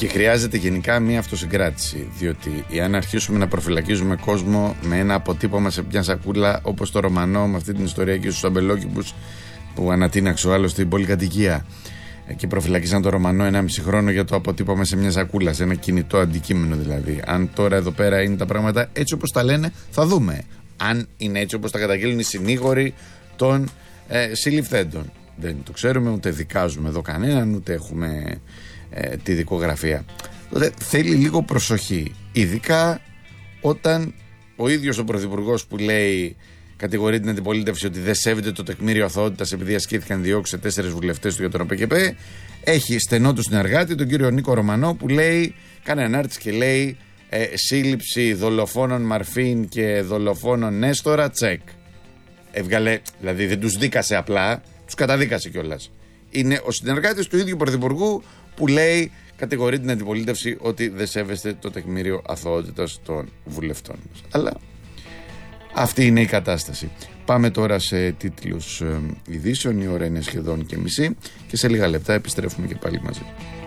Και χρειάζεται γενικά μια αυτοσυγκράτηση. Διότι αν αρχίσουμε να προφυλακίζουμε κόσμο με ένα αποτύπωμα σε μια σακούλα, όπως το Ρωμανό με αυτή την ιστορία και στους αμπελόκηπους που ανατείναξε ο άλλος στην πολυκατοικία και προφυλακίζαν το Ρωμανό 1,5 χρόνο για το αποτύπωμα σε μια σακούλα, σε ένα κινητό αντικείμενο δηλαδή. Αν τώρα εδώ πέρα είναι τα πράγματα έτσι όπως τα λένε, θα δούμε. Αν είναι έτσι όπως τα καταγγέλνουν οι συνήγοροι των συλληφθέντων. Δεν το ξέρουμε, ούτε δικάζουμε εδώ κανέναν, ούτε έχουμε τη δικογραφία. Τότε θέλει λίγο προσοχή. Ειδικά όταν ο ίδιος ο Πρωθυπουργός που λέει, κατηγορεί την αντιπολίτευση ότι δεν σέβεται το τεκμήριο αθωότητας επειδή ασκήθηκαν διώξεις σε 4 βουλευτές του για τον ΟΠΕΚΕΠΕ, έχει στενό του συνεργάτη τον κύριο Νίκο Ρωμανό που λέει, κάνει ανάρτηση και λέει σύλληψη δολοφόνων Μαρφίν και δολοφόνων Νέστορα, τσεκ. Έβγαλε, δηλαδή δεν τους δίκασε απλά, τους καταδίκασε κιόλας. Είναι ο συνεργάτης του ίδιου Πρωθυπουργού που λέει, κατηγορεί την αντιπολίτευση ότι δεν σέβεστε το τεκμήριο αθωότητας των βουλευτών μας. Αλλά αυτή είναι η κατάσταση. Πάμε τώρα σε τίτλους ειδήσεων. Η ώρα είναι σχεδόν και μισή και σε λίγα λεπτά επιστρέφουμε και πάλι μαζί.